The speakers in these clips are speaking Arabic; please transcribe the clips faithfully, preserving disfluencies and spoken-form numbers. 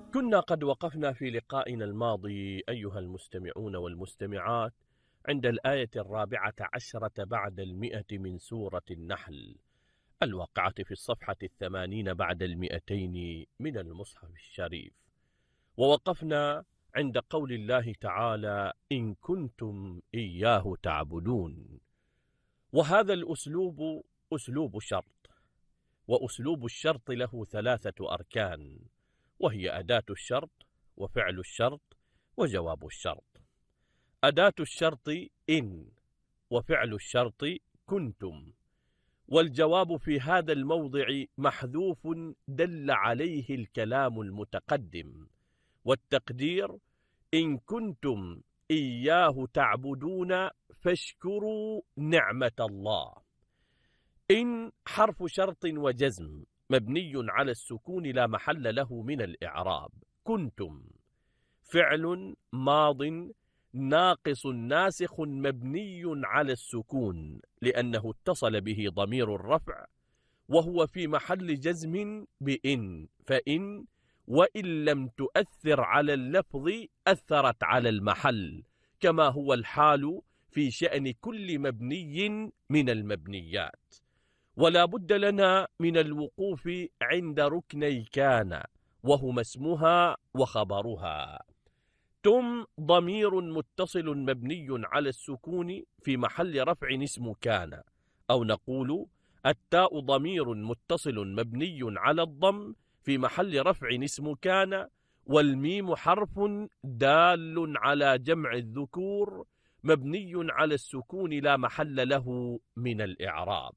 كنا قد وقفنا في لقائنا الماضي أيها المستمعون والمستمعات عند الآية الرابعة عشرة بعد المئة من سورة النحل الواقعة في الصفحة الثمانين بعد المئتين من المصحف الشريف، ووقفنا عند قول الله تعالى: إن كنتم إياه تعبدون. وهذا الأسلوب أسلوب شرط، وأسلوب الشرط له ثلاثة أركان، وهي أداة الشرط وفعل الشرط وجواب الشرط. أداة الشرط إن، وفعل الشرط كنتم، والجواب في هذا الموضع محذوف دل عليه الكلام المتقدم، والتقدير: إن كنتم إياه تعبدون فاشكروا نعمة الله. إن حرف شرط وجزم مبني على السكون لا محل له من الإعراب. كنتم فعل ماض ناقص ناسخ مبني على السكون لأنه اتصل به ضمير الرفع، وهو في محل جزم بإن، فإن وإن لم تؤثر على اللفظ أثرت على المحل، كما هو الحال في شأن كل مبني من المبنيات. ولا بد لنا من الوقوف عند ركني كان، وهما اسمها وخبرها. تم ضمير متصل مبني على السكون في محل رفع اسم كان، أو نقول التاء ضمير متصل مبني على الضم في محل رفع اسم كان، والميم حرف دال على جمع الذكور مبني على السكون لا محل له من الإعراب.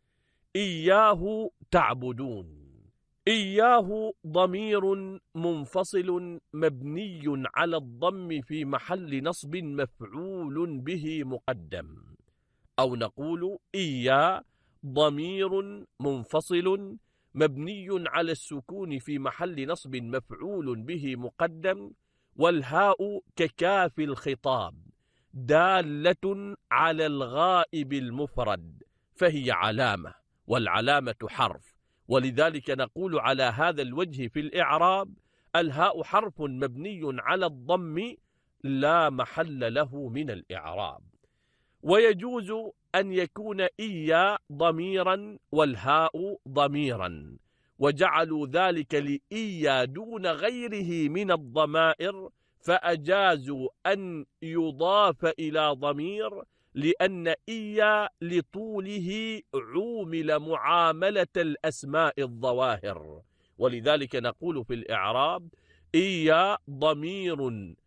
إياه تعبدون. إياه ضمير منفصل مبني على الضم في محل نصب مفعول به مقدم، أو نقول إياه ضمير منفصل مبني على السكون في محل نصب مفعول به مقدم، والهاء ككاف الخطاب دالة على الغائب المفرد فهي علامة، والعلامة حرف، ولذلك نقول على هذا الوجه في الإعراب: الهاء حرف مبني على الضم لا محل له من الإعراب. ويجوز أن يكون إيا ضميرا والهاء ضميرا، وجعلوا ذلك لإيا دون غيره من الضمائر، فأجازوا أن يضاف إلى ضمير لأن إيا لطوله عومل معاملة الأسماء الظواهر، ولذلك نقول في الإعراب: إيا ضمير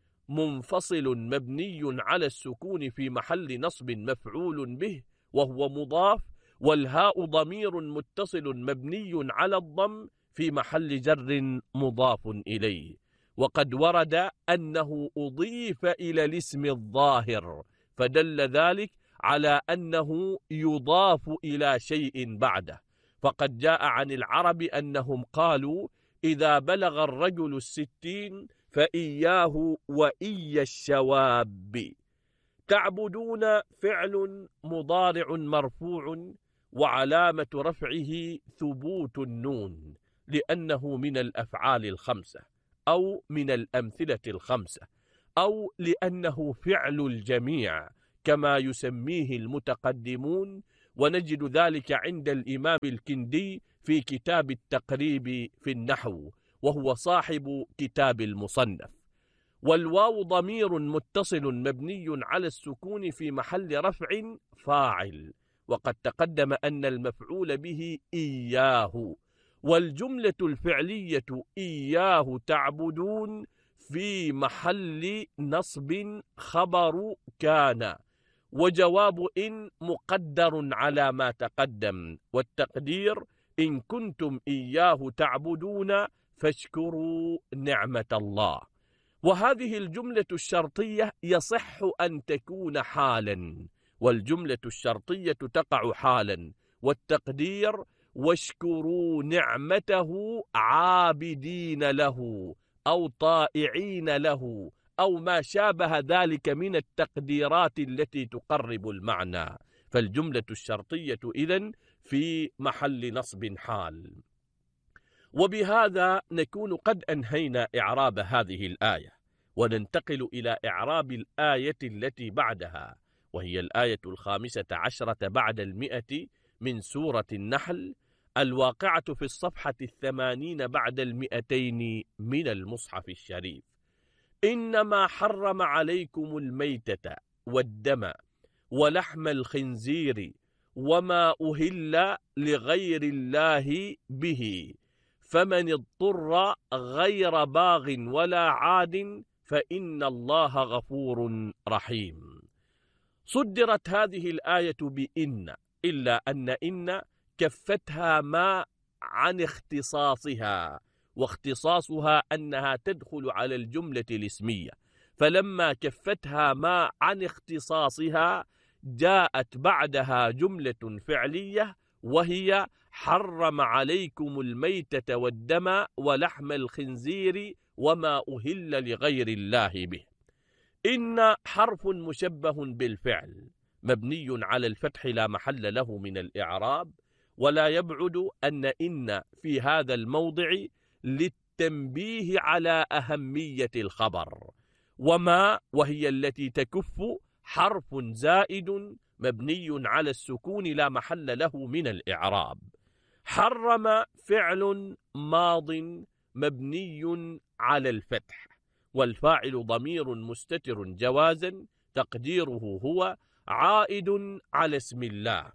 منفصل مبني على السكون في محل نصب مفعول به وهو مضاف، والهاء ضمير متصل مبني على الضم في محل جر مضاف إليه. وقد ورد أنه أضيف إلى الاسم الظاهر، فدل ذلك على أنه يضاف إلى شيء بعده، فقد جاء عن العرب أنهم قالوا: إذا بلغ الرجل الستين فإياه وإي الشواب. تعبدون فعل مضارع مرفوع وعلامة رفعه ثبوت النون، لأنه من الأفعال الخمسة أو من الأمثلة الخمسة، أو لأنه فعل الجميع كما يسميه المتقدمون، ونجد ذلك عند الإمام الكندي في كتاب التقريب في النحو، وهو صاحب كتاب المصنف. والواو ضمير متصل مبني على السكون في محل رفع فاعل، وقد تقدم أن المفعول به إياه. والجملة الفعلية إياه تعبدون في محل نصب خبر كان، وجواب إن مقدر على ما تقدم، والتقدير: إن كنتم إياه تعبدون فاشكروا نعمة الله. وهذه الجملة الشرطية يصح أن تكون حالا، والجملة الشرطية تقع حالا، والتقدير: واشكروا نعمته عابدين له أو طائعين له، أو ما شابه ذلك من التقديرات التي تقرب المعنى. فالجملة الشرطية إذن في محل نصب حال. وبهذا نكون قد أنهينا إعراب هذه الآية، وننتقل إلى إعراب الآية التي بعدها، وهي الآية الخامسة عشرة بعد المئة من سورة النحل، الواقعة في الصفحة الثمانين بعد المئتين من المصحف الشريف. إنما حرم عليكم الميتة والدم ولحم الخنزير وما أهل لغير الله به، فمن اضطر غير باغ ولا عاد فإن الله غفور رحيم. صدرت هذه الآية بإن، إلا أن إن كفتها ما عن اختصاصها، واختصاصها أنها تدخل على الجملة الاسمية، فلما كفتها ما عن اختصاصها جاءت بعدها جملة فعلية، وهي حرم عليكم الميتة والدم ولحم الخنزير وما أهل لغير الله به. إن حرف مشبه بالفعل مبني على الفتح لا محل له من الإعراب، ولا يبعد أن إن في هذا الموضع للتنبيه على أهمية الخبر. وما وهي التي تكف حرف زائد مبني على السكون لا محل له من الإعراب. حرم فعل ماض مبني على الفتح، والفاعل ضمير مستتر جوازا تقديره هو عائد على اسم الله.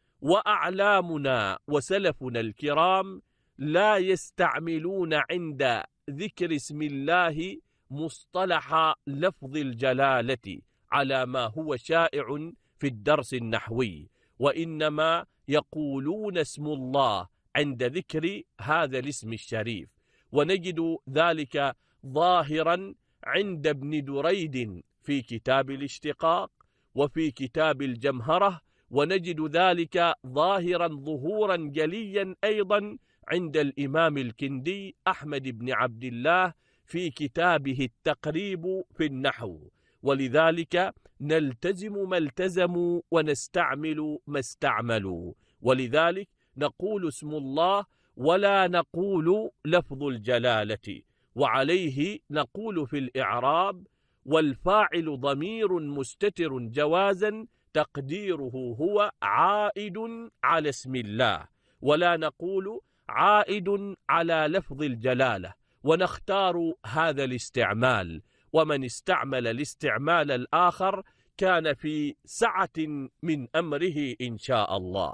وأعلامنا وسلفنا الكرام لا يستعملون عند ذكر اسم الله مصطلح لفظ الجلالة على ما هو شائع في الدرس النحوي، وإنما يقولون اسم الله عند ذكر هذا الاسم الشريف، ونجد ذلك ظاهرا عند ابن دريد في كتاب الاشتقاق وفي كتاب الجمهرة، ونجد ذلك ظاهرا ظهورا جليا أيضا عند الإمام الكندي أحمد بن عبد الله في كتابه التقريب في النحو. ولذلك نلتزم ما التزموا ونستعمل ما استعملوا، ولذلك نقول اسم الله ولا نقول لفظ الجلالة، وعليه نقول في الإعراب والفاعل ضمير مستتر جوازا تقديره هو عائد على اسم الله، ولا نقول عائد على لفظ الجلالة، ونختار هذا الاستعمال. ومن استعمل الاستعمال الآخر كان في سعة من أمره إن شاء الله.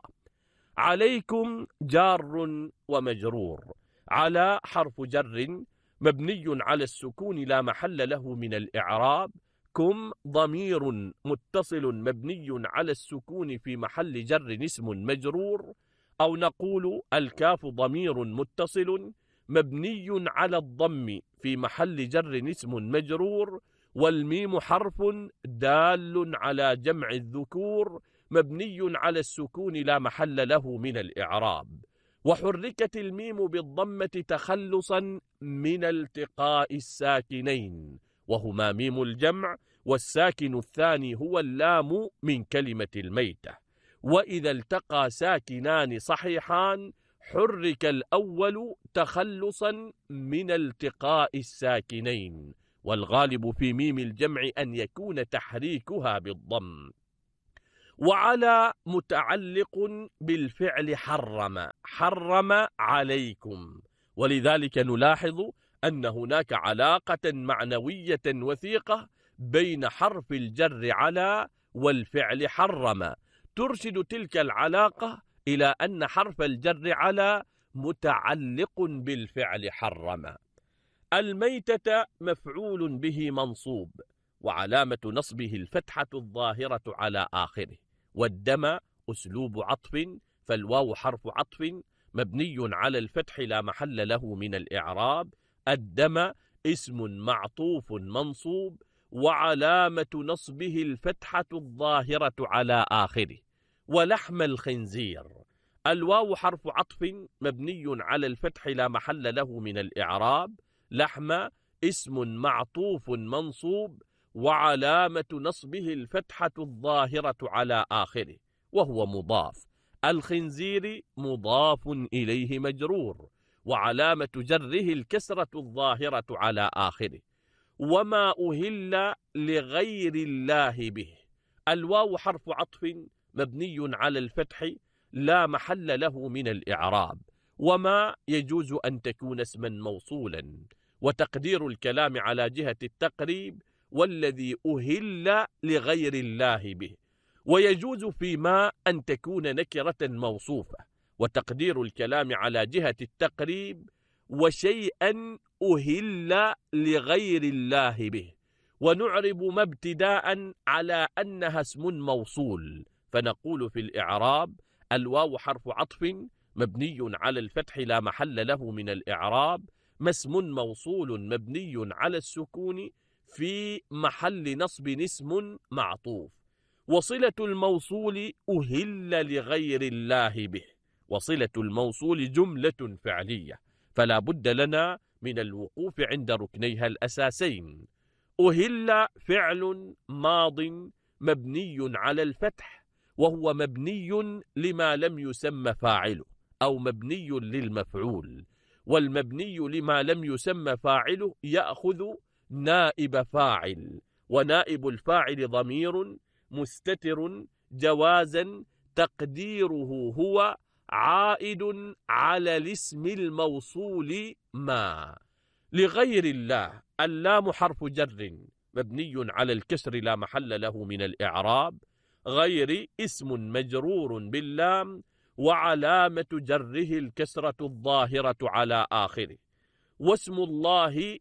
عليكم جار ومجرور. على حرف جر مبني على السكون لا محل له من الإعراب. كم ضمير متصل مبني على السكون في محل جر اسم مجرور، أو نقول الكاف ضمير متصل مبني على الضم في محل جر اسم مجرور، والميم حرف دال على جمع الذكور مبني على السكون لا محل له من الإعراب. وحركت الميم بالضمة تخلصا من التقاء الساكنين، وهما ميم الجمع، والساكن الثاني هو اللام من كلمة الميتة. وإذا التقى ساكنان صحيحان حرك الأول تخلصا من التقاء الساكنين، والغالب في ميم الجمع أن يكون تحريكها بالضم. وعلى متعلق بالفعل حرم، حرم عليكم، ولذلك نلاحظ أن هناك علاقة معنوية وثيقة بين حرف الجر على والفعل حرم، ترشد تلك العلاقة إلى أن حرف الجر على متعلق بالفعل حرم. الميتة مفعول به منصوب، وعلامة نصبه الفتحة الظاهرة على آخره. والدم أسلوب عطف، فالواو حرف عطف مبني على الفتح لا محل له من الإعراب. الدم اسم معطوف منصوب، وعلامة نصبه الفتحة الظاهرة على آخره. ولحم الخنزير الواو حرف عطف مبني على الفتح لا محل له من الإعراب. لحم اسم معطوف منصوب، وعلامة نصبه الفتحة الظاهرة على آخره وهو مضاف. الخنزير مضاف إليه مجرور، وعلامة جره الكسرة الظاهرة على آخره. وما أهل لغير الله به. الواو حرف عطف مبني على الفتح لا محل له من الإعراب. وما يجوز أن تكون اسما موصولا، وتقدير الكلام على جهة التقريب والذي أهل لغير الله به. ويجوز فيما أن تكون نكرة موصوفة، وتقدير الكلام على جهة التقريب وشيئا أهل لغير الله به. ونعرب ما ابتداء على أنها اسم موصول، فنقول في الإعراب: الواو حرف عطف مبني على الفتح لا محل له من الإعراب، ما اسم موصول مبني على السكون في محل نصب اسم معطوف. وصلة الموصول أهل لغير الله به. وصلة الموصول جملة فعلية، فلا بد لنا من الوقوف عند ركنيها الأساسين. أهل فعل ماض مبني على الفتح، وهو مبني لما لم يسمى فاعله، أو مبني للمفعول. والمبني لما لم يسمى فاعله يأخذ نائب فاعل، ونائب الفاعل ضمير مستتر جوازا تقديره هو عائد على الاسم الموصول ما. لغير الله اللام حرف جر مبني على الكسر لا محل له من الإعراب. غير اسم مجرور باللام، وعلامة جره الكسرة الظاهرة على آخره. واسم الله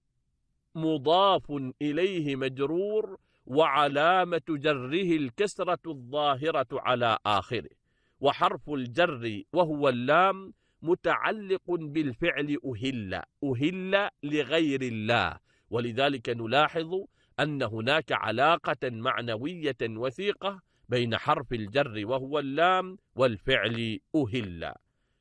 مضاف إليه مجرور، وعلامة جره الكسرة الظاهرة على آخره. وحرف الجر وهو اللام متعلق بالفعل أهل أهل لغير الله، ولذلك نلاحظ أن هناك علاقة معنوية وثيقة بين حرف الجر وهو اللام والفعل أهل.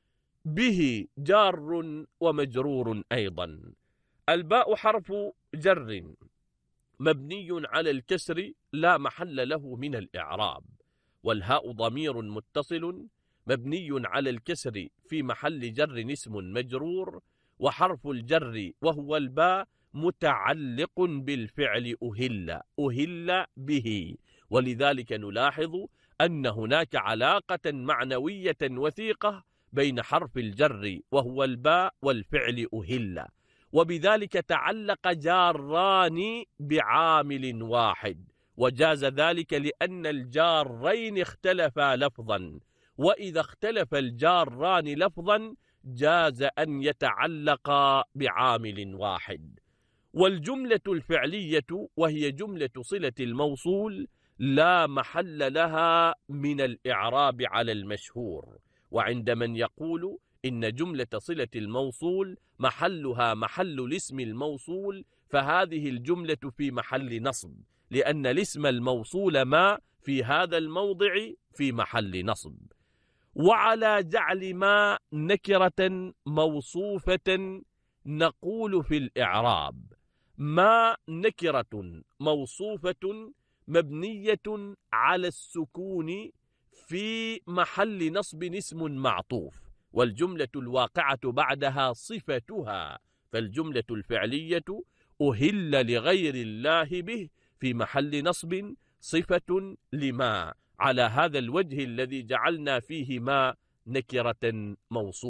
به جار ومجرور أيضا. الباء حرف جر مبني على الكسر لا محل له من الإعراب، والهاء ضمير متصل مبني على الكسر في محل جر اسم مجرور. وحرف الجر وهو الباء متعلق بالفعل أهل أهل به، ولذلك نلاحظ أن هناك علاقة معنوية وثيقة بين حرف الجر وهو الباء والفعل أهل، وبذلك تعلق جاران بعامل واحد. وجاز ذلك لأن الجارين اختلفا لفظا، وإذا اختلف الجاران لفظا جاز أن يتعلقا بعامل واحد. والجملة الفعلية وهي جملة صلة الموصول لا محل لها من الإعراب على المشهور. وعند من يقول إن جملة صلة الموصول محلها محل الاسم الموصول، فهذه الجملة في محل نصب، لأن الاسم الموصول ما في هذا الموضع في محل نصب. وعلى جعل ما نكرة موصوفة نقول في الإعراب: ما نكرة موصوفة مبنية على السكون في محل نصب اسم معطوف، والجملة الواقعة بعدها صفتها، فالجملة الفعلية أهل لغير الله به في محل نصب صفة لما، على هذا الوجه الذي جعلنا فيه ما نكرة موصوفة.